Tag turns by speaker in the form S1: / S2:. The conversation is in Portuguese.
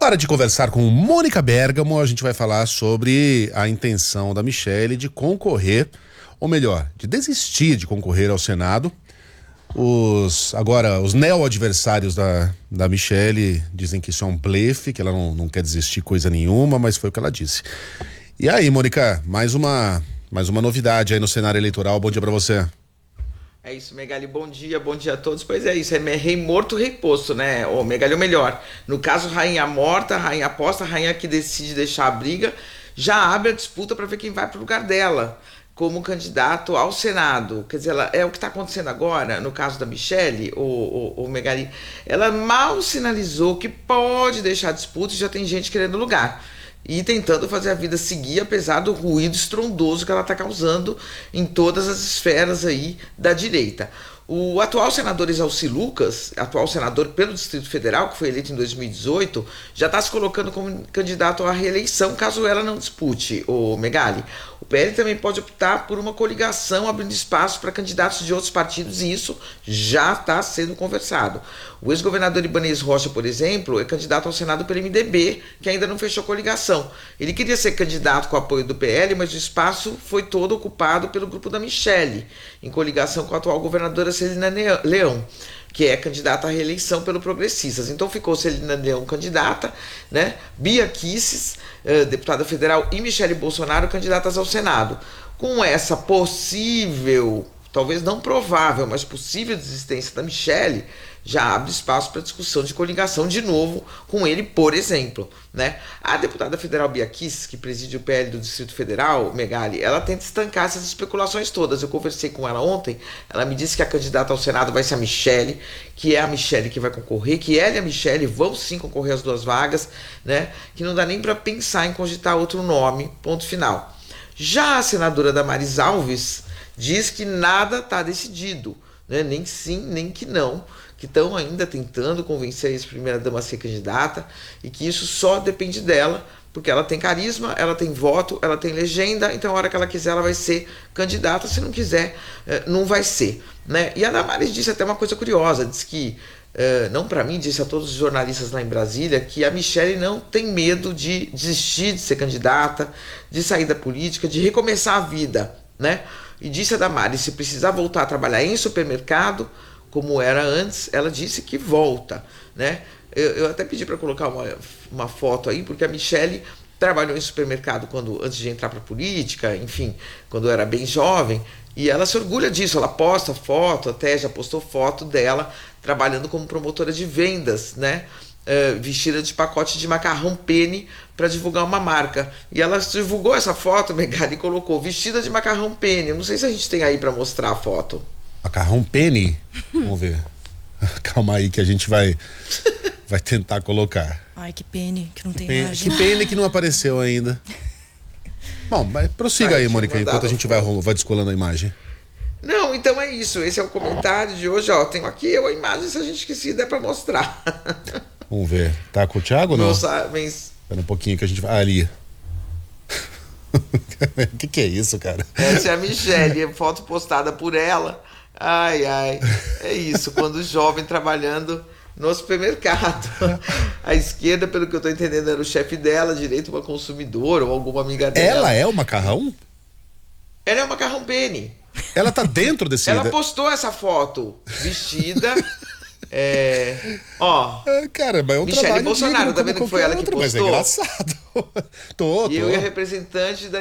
S1: Hora de conversar com Mônica Bergamo. A gente vai falar sobre a intenção da Michelle de concorrer, ou melhor, de desistir de concorrer ao Senado. Os neo-adversários da Michelle dizem que isso é um blefe, que ela não quer desistir coisa nenhuma, mas foi o que ela disse. E aí, Mônica, mais uma novidade aí no cenário eleitoral. Bom dia pra você.
S2: É isso, Megali, bom dia a todos. Pois é isso, é rei morto, rei posto, né? Ô, Megali, ou melhor, no caso, rainha morta, rainha posta, rainha que decide deixar a briga, já abre a disputa para ver quem vai pro lugar dela como candidato ao Senado. Quer dizer, é o que está acontecendo agora, no caso da Michelle, o Megali, ela mal sinalizou que pode deixar a disputa e já tem gente querendo lugar. E tentando fazer a vida seguir, apesar do ruído estrondoso que ela está causando em todas as esferas aí da direita. O atual senador Exalci Lucas, atual senador pelo Distrito Federal, que foi eleito em 2018, já está se colocando como candidato à reeleição, caso ela não dispute, o Megali. O PL também pode optar por uma coligação, abrindo espaço para candidatos de outros partidos, e isso já está sendo conversado. O ex-governador Ibanez Rocha, por exemplo, é candidato ao Senado pelo MDB, que ainda não fechou coligação. Ele queria ser candidato com apoio do PL, mas o espaço foi todo ocupado pelo grupo da Michelle, em coligação com a atual governadora Celina Leão, que é candidata à reeleição pelo Progressistas. Então ficou Celina Leão candidata, né? Bia Kicis, deputada federal, e Michelle Bolsonaro candidatas ao Senado. Com essa possível, talvez não provável, mas possível desistência da Michelle, já abre espaço para discussão de coligação de novo com ele, por exemplo, né? A deputada federal Bia Kicis, que preside o PL do Distrito Federal, Megali, ela tenta estancar essas especulações todas. Eu conversei com ela ontem, ela me disse que a candidata ao Senado vai ser a Michelle, que é a Michelle que vai concorrer, que ela e a Michelle vão sim concorrer às duas vagas, né? Que não dá nem para pensar em cogitar outro nome, ponto final. Já a senadora Damares Alves diz que nada está decidido, né? Nem sim, nem que não, que estão ainda tentando convencer a ex-primeira-dama a ser candidata e que isso só depende dela, porque ela tem carisma, ela tem voto, ela tem legenda, então a hora que ela quiser ela vai ser candidata, se não quiser, não vai ser, né? E a Damares disse até uma coisa curiosa, disse que, não para mim, disse a todos os jornalistas lá em Brasília, que a Michelle não tem medo de desistir de ser candidata, de sair da política, de recomeçar a vida, né? E disse a Damares, se precisar voltar a trabalhar em supermercado, como era antes, ela disse que volta, né? Eu até pedi para colocar uma foto aí, porque a Michelle trabalhou em supermercado antes de entrar para a política, enfim, quando era bem jovem, e ela se orgulha disso, ela posta foto, até já postou foto dela trabalhando como promotora de vendas, né? Vestida de pacote de macarrão penne para divulgar uma marca. E ela divulgou essa foto, Megali, e colocou vestida de macarrão penne. Eu não sei se a gente tem aí para mostrar a foto.
S1: Macarrão penne? Vamos ver. Calma aí que a gente vai tentar colocar.
S3: Ai, que pene, que não tem imagem.
S1: Que pene que não apareceu ainda. Bom, mas prossiga aí, Mônica, enquanto a gente vai descolando a imagem.
S2: Não, então é isso. Esse é o comentário de hoje. Ó, tenho aqui a imagem, se a gente esquecer, der para mostrar.
S1: Vamos ver. Tá com o Thiago ou não?
S2: Espera
S1: um pouquinho que a gente vai... ali. O que é isso, cara?
S2: Essa é a Michelle, foto postada por ela. Ai, ai. É isso, quando jovem trabalhando no supermercado. A esquerda, pelo que eu tô entendendo, era o chefe dela, a direita uma consumidora ou alguma amiga dela.
S1: Ela é o macarrão?
S2: Ela é o macarrão penne.
S1: Ela tá dentro desse...
S2: Ela postou essa foto vestida...
S1: cara, mas é um
S2: Michelle
S1: trabalho
S2: Bolsonaro,
S1: digno,
S2: tá vendo que foi ela que
S1: outro,
S2: postou?
S1: mas é engraçado.
S2: E eu e a representante da